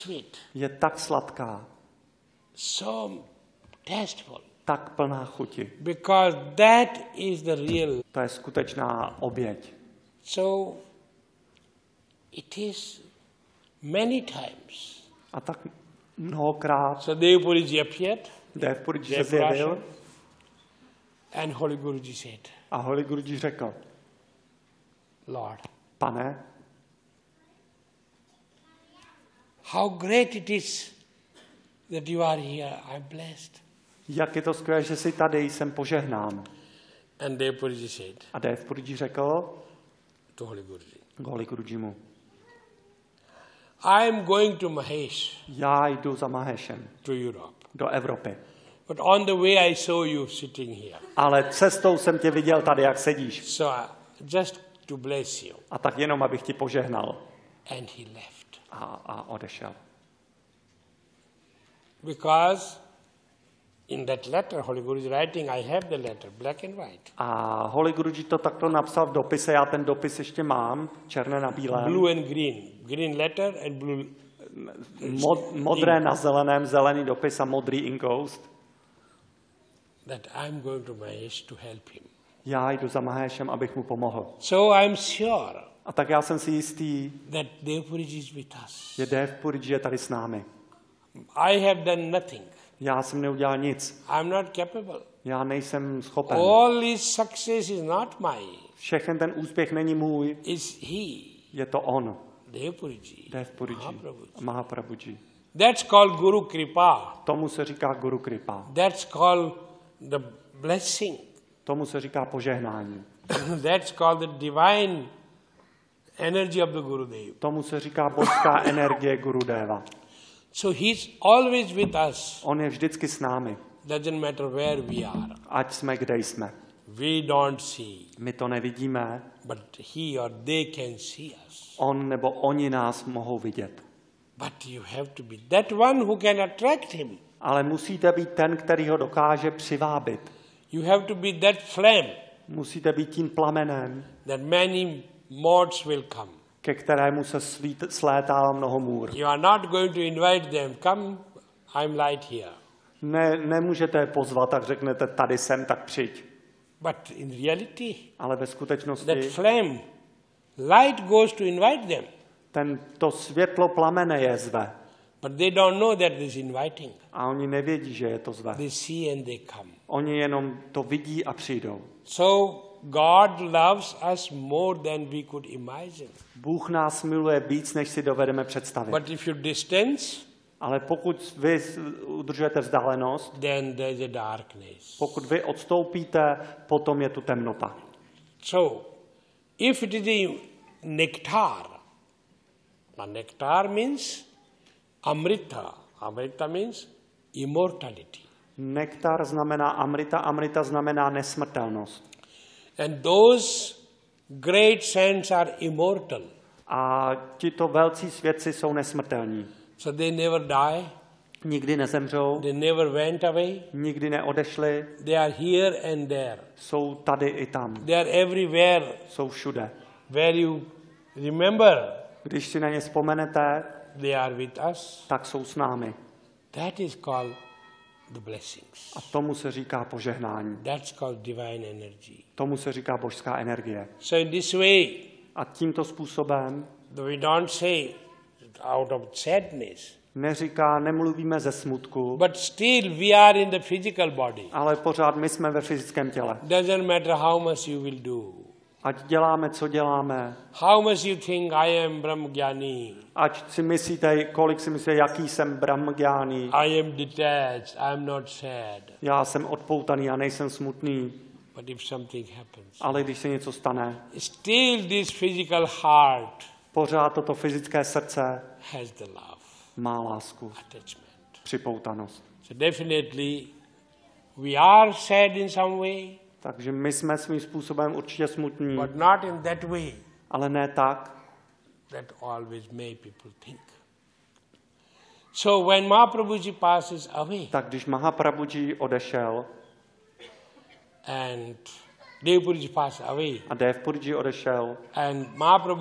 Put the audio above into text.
sweet. Je tak sladká, So tasteful. tak plná chuti. Because that is the real. To je skutečná oběť. So it is many times. A tak mnohokrát So Devpuriji appeared, Devpuriji se zjevil and Holy Guruji said, a Holy Guruji řekl, Lord, Pane, how great it is that you are here. I'm blessed. jak je to skvělé, že jsi tady, jsem požehnán. And Devpuriji said A Devpuriji řekl to Holy Guruji, Holy Gurujimu, I'm going to Mahesh, já jdu za Mahešem to Europe. do Evropy. But on the way I saw you sitting here. Ale cestou jsem tě viděl tady, jak sedíš. So just to bless you. A tak jenom, abych ti požehnal. And he left. A odešel. Because in that letter, Holy Guru is writing, I have the letter, black and white. A Holy Guruji to takto napsal v dopise, já ten dopis ještě mám, černé na bílém. Blue and green. Green letter and blue. Modré na zeleném, zelený dopis a modrý inkoust. That I'm going to Mahesh to help him. Já jdu za Mahešem, abych mu pomohl. So I'm sure A tak já jsem si jistý, that Devpuriji is with us. že Devpuriji je tady s námi. I have done nothing. Já jsem neudělal nic. I'm not capable. Já nejsem schopen. All his success is not mine. Všechen ten úspěch není můj, It's he. je to on. Devpuriji. Devpuriji, Mahaprabhuji. Mahaprabhuji. That's called Guru Kripa. Tomu se říká Guru Kripa. That's called the blessing. Tomu se říká požehnání. That's called the divine energy of the Gurudev. Tomu se říká božská energie Gurudeva. So he's always with us. On je vždycky s námi, Doesn't matter where we are. ať jsme, kde jsme. We don't see, My to nevidíme, but he or they can see us. on nebo oni nás mohou vidět. But you have to be that one who can attract him. Ale musíte být ten, který ho dokáže přivábit. You have to be that flame Musíte být tím plamenem, that many moths will come. ke kterému se slétá mnoho můr. You are not going to invite them. Come, I'm light here. Nemůžete je pozvat, tak řeknete, tady jsem, tak přijď. But in reality, Ale ve that skutečnosti flame, light goes to invite them. to světlo plamene je zve. But they don't know that this inviting. A oni nevědí, že je to zve. They see and they come. Oni jenom to vidí a přijdou. So God loves us more than we could imagine. Bůh nás miluje víc, než si dovedeme představit. But if you distance, Ale pokud vy udržujete vzdálenost, then there is a darkness. pokud vy odstoupíte, potom je tu temnota. So, if it is a nectar, a nectar means amrita. Amrita means immortality. Nektar znamená amrita, amrita znamená nesmrtelnost. And those great saints are immortal. A tito velcí svědci jsou nesmrtelní. So they never die, Nikdy nezemřou, they never went away. nikdy neodešli, They are here and there. jsou tady i tam, They are everywhere jsou všude. where you remember Když si na ně vzpomenete, they are with us. tak jsou s námi. That is called the blessings. A tomu se říká požehnání. That's called divine energy. Tomu se říká božská energie. So in this way, A tímto způsobem we don't say out of sadness, nemluvíme ze smutku, but still we are in the physical body. ale pořád my jsme ve fyzickém těle. Doesn't matter how much you will do. Ať děláme, co děláme, How much you think I am Brahmajani, ať si myslíte, kolik si myslíte, jaký jsem brahmagjáni, I am detached, I am not sad. já jsem odpoutaný a nejsem smutný, But if something happens, ale když se něco stane, still this physical heart pořád toto fyzické srdce has the love, má lásku, attachment. připoutanost. So definitely we are sad in some way, Takže my jsme svým způsobem určitě smutní, but not in that way ale ne tak, that always made people think. So when Mahaprabhuji passes away tak když Mahaprabhuji odešel and Devpuriji passed away a Devpuriji odešel, and Mahaprabhu